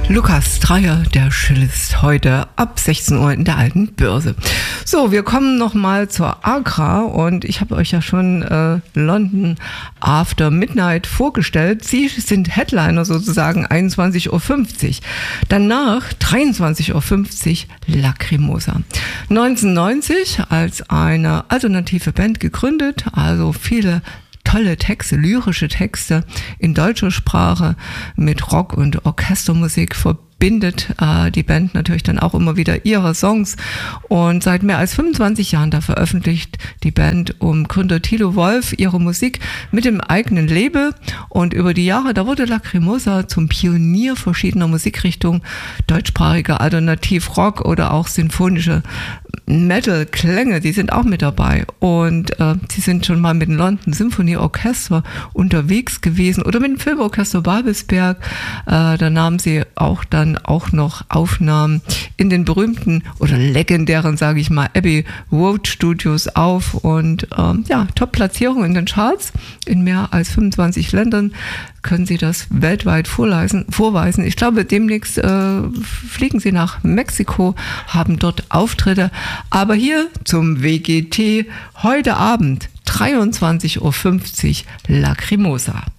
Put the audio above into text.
Lukas Dreier, der Cellist, heute ab 16 Uhr in der Alten Börse. So, wir kommen nochmal zur Agra und ich habe euch ja schon London After Midnight vorgestellt. Sie sind Headliner sozusagen 21.50 Uhr. Danach 23.50 Uhr Lacrimosa. 1990 als eine alternative Band gegründet, also viele tolle Texte, lyrische Texte in deutscher Sprache mit Rock- und Orchestermusik verbindet die Band natürlich dann auch immer wieder ihre Songs. Und seit mehr als 25 Jahren, da veröffentlicht die Band um Gründer Thilo Wolf ihre Musik mit dem eigenen Label. Und über die Jahre, da wurde Lacrimosa zum Pionier verschiedener Musikrichtungen, deutschsprachiger Alternativ-Rock oder auch sinfonische Metal-Klänge, die sind auch mit dabei. Und sie sind schon mal mit dem London Symphony Orchestra unterwegs gewesen oder mit dem Filmorchester Babelsberg. Da nahmen sie dann auch noch Aufnahmen in den berühmten oder legendären, sage ich mal, Abbey Road Studios auf. Und Top-Platzierung in den Charts in mehr als 25 Ländern können sie das weltweit vorweisen. Ich glaube, demnächst fliegen sie nach Mexiko, haben dort Auftritte. Aber hier zum WGT heute Abend 23.50 Uhr Lacrimosa.